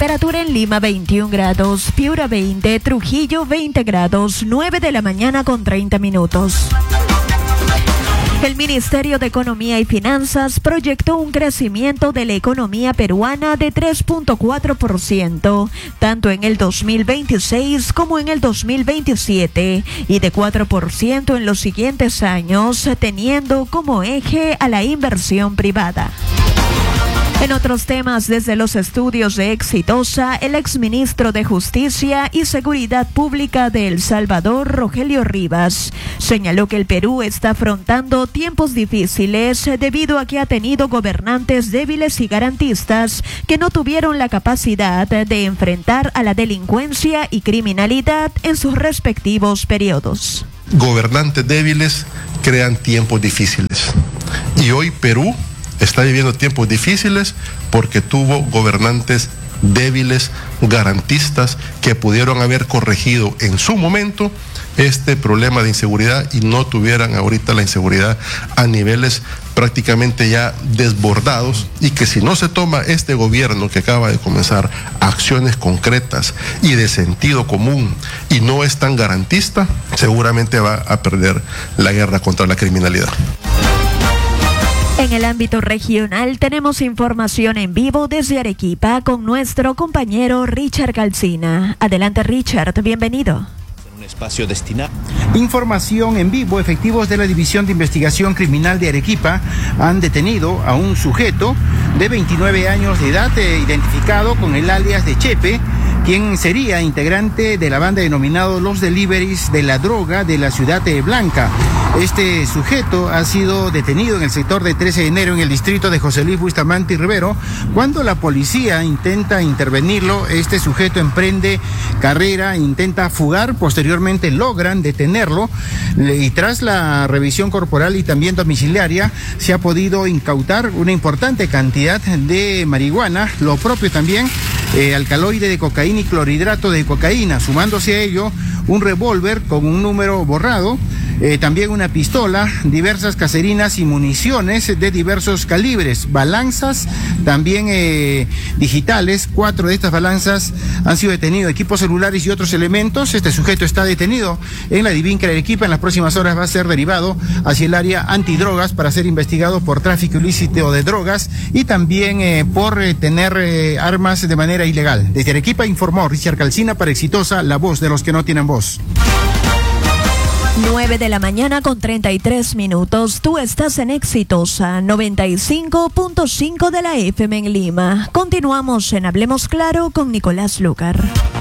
Temperatura en Lima 21 grados, Piura 20, Trujillo 20 grados, 9 de la mañana con 30 minutos. El Ministerio de Economía y Finanzas proyectó un crecimiento de la economía peruana de 3.4%, tanto en el 2026 como en el 2027, y de 4% en los siguientes años, teniendo como eje a la inversión privada. En otros temas, desde los estudios de Exitosa, el exministro de Justicia y Seguridad Pública de El Salvador, Rogelio Rivas, señaló que el Perú está afrontando tiempos difíciles debido a que ha tenido gobernantes débiles y garantistas que no tuvieron la capacidad de enfrentar a la delincuencia y criminalidad en sus respectivos periodos. Gobernantes débiles crean tiempos difíciles. Y hoy Perú está viviendo tiempos difíciles porque tuvo gobernantes débiles, garantistas, que pudieron haber corregido en su momento este problema de inseguridad y no tuvieran ahorita la inseguridad a niveles prácticamente ya desbordados, y que si no se toma este gobierno que acaba de comenzar acciones concretas y de sentido común y no es tan garantista, seguramente va a perder la guerra contra la criminalidad. En el ámbito regional tenemos información en vivo desde Arequipa con nuestro compañero Richard Calcina. Adelante, Richard, bienvenido. Un espacio destinado. Información en vivo. Efectivos de la División de Investigación Criminal de Arequipa han detenido a un sujeto de 29 años de edad, identificado con el alias de Chepe, quien sería integrante de la banda denominado Los Deliveries de la Droga de la ciudad de Blanca. Este sujeto ha sido detenido en el sector de 13 de enero en el distrito de José Luis Bustamante y Rivero. Cuando la policía intenta intervenirlo, este sujeto emprende carrera, intenta fugar, posteriormente logran detenerlo y tras la revisión corporal y también domiciliaria se ha podido incautar una importante cantidad de marihuana, lo propio también alcaloide de cocaína y clorhidrato de cocaína, sumándose a ello un revólver con un número borrado, también una pistola, diversas caserinas y municiones de diversos calibres, balanzas también digitales. 4 de estas balanzas han sido detenidos, equipos celulares y otros elementos. Este sujeto está detenido en la Divinca de Arequipa. En las próximas horas va a ser derivado hacia el área antidrogas para ser investigado por tráfico ilícito de drogas y también por tener armas de manera ilegal. Desde Arequipa informó Richard Calcina para Exitosa, la voz de los que no tienen voz. 9 de la mañana con 33 minutos. Tú estás en Exitosa 95.5 de la FM en Lima. Continuamos en Hablemos Claro con Nicolás Lucar.